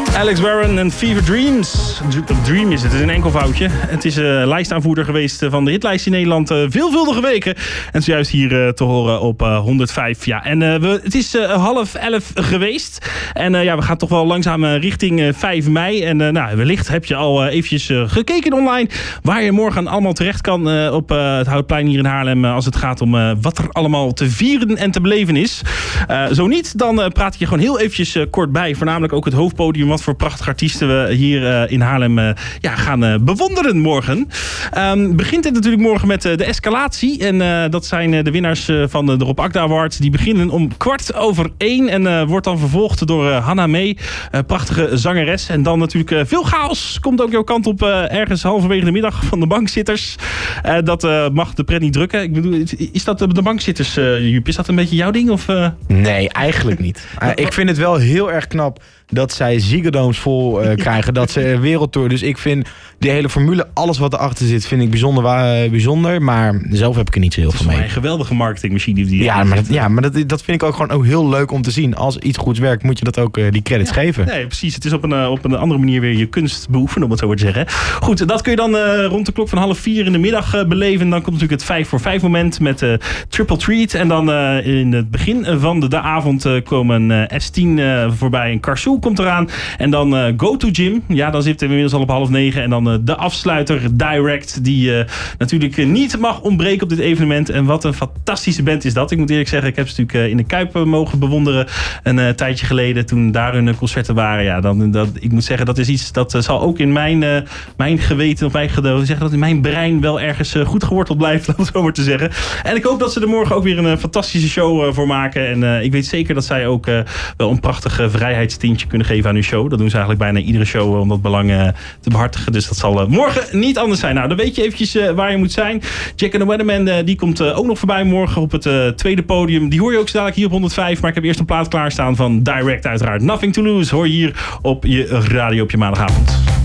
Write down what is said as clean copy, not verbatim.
Alex Warren en Fever Dreams. Dream is het is een enkelvoudje. Het is lijstaanvoerder geweest van de hitlijst in Nederland veelvuldige weken. En zojuist hier te horen op 105. Ja, en het is 10:30 geweest. En we gaan toch wel langzaam richting 5 mei. En wellicht heb je al eventjes gekeken online waar je morgen allemaal terecht kan op het Houtplein hier in Haarlem. Als het gaat om wat er allemaal te vieren en te beleven is. Zo niet, dan praat ik je gewoon heel eventjes kort bij. Voornamelijk ook het hoofdpodium. Wat voor prachtige artiesten we hier in Haarlem gaan bewonderen morgen. Begint het natuurlijk morgen met de Escalatie. En dat zijn de winnaars van de Rob Akda Award. Die beginnen om 1:15 en wordt dan vervolgd door Hannah May. Prachtige zangeres. En dan natuurlijk veel chaos. Komt ook jouw kant op ergens halverwege de middag van de bankzitters. Dat mag de pret niet drukken. Ik bedoel, is dat de bankzitters, Joep? Is dat een beetje jouw ding? Of? Nee, eigenlijk niet. Ik vind het wel heel erg knap dat zij Ziggo Domes vol krijgen. Dat ze wereldtour. Dus ik vind die hele formule, alles wat erachter zit, vind ik bijzonder. Maar zelf heb ik er niet zo heel veel mee. Het is een geweldige marketingmachine. Maar dat vind ik ook gewoon heel leuk om te zien. Als iets goeds werkt, moet je dat ook die credits geven. Nee, precies. Het is op een andere manier weer je kunst beoefenen, om het zo maar te zeggen. Goed, dat kun je dan rond de klok van 3:30 in de middag beleven. Dan komt natuurlijk het 5 voor 5 moment met Triple Treat. En dan in het begin van de avond komen S10 voorbij en Karsoe komt eraan. En dan Go To Gym. Ja, dan zitten we inmiddels al op 8:30. En dan de afsluiter Direct. Die natuurlijk niet mag ontbreken op dit evenement. En wat een fantastische band is dat. Ik moet eerlijk zeggen, ik heb ze natuurlijk in de Kuip mogen bewonderen. Een tijdje geleden toen daar hun concerten waren. Ja, ik moet zeggen, dat is iets dat zal ook in mijn geweten of mijn gedoe zeggen dat in mijn brein wel ergens goed geworteld blijft. Om het zo maar te zeggen. En ik hoop dat ze er morgen ook weer een fantastische show voor maken. En ik weet zeker dat zij ook wel een prachtig vrijheidstintje kunnen geven aan hun show. Dat doen ze eigenlijk bijna iedere show om dat belang te behartigen. Dus dat zal morgen niet anders zijn. Nou, dan weet je eventjes waar je moet zijn. Jack and the Weatherman, die komt ook nog voorbij morgen op het tweede podium. Die hoor je ook zo dadelijk hier op 105. Maar ik heb eerst een plaat klaarstaan van Direct uiteraard. Nothing to Lose hoor je hier op je radio op je maandagavond.